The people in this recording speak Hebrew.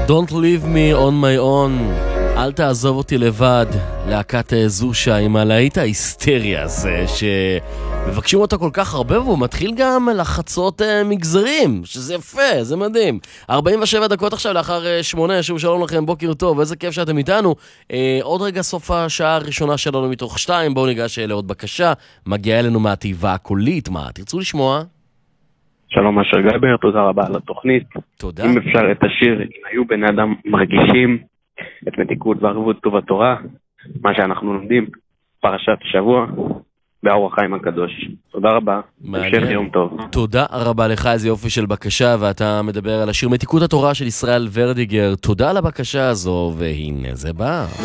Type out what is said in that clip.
Don't leave me on my own, אל תעזוב אותי לבד, להקת זושה עם הלהיט ההיסטרי הזה שמבקשים אותו כל כך הרבה, והוא מתחיל גם לחצות מגזרים, שזה יפה, זה מדהים. 47 דקות עכשיו לאחר 8, שוב שלום לכם, בוקר טוב, איזה כיף שאתם איתנו. עוד רגע סוף השעה הראשונה שלנו מתוך 2, בואו ניגש לעוד בקשה, מגיעה אלינו מהתיבה הקולית, מה תרצו לשמוע? שלום אשר גבר, תודה רבה על התוכנית. תודה. אם אפשר את השיר, אם היו בני אדם מרגישים את מתיקות וערבות טוב התורה, מה שאנחנו לומדים, פרשת השבוע, באור החיים הקדוש. תודה רבה, המשך יום טוב. תודה רבה לך, איזה יופי של בקשה, ואתה מדבר על השיר מתיקות התורה של ישראל ורדיגר. תודה על הבקשה הזו, והנה זה בא.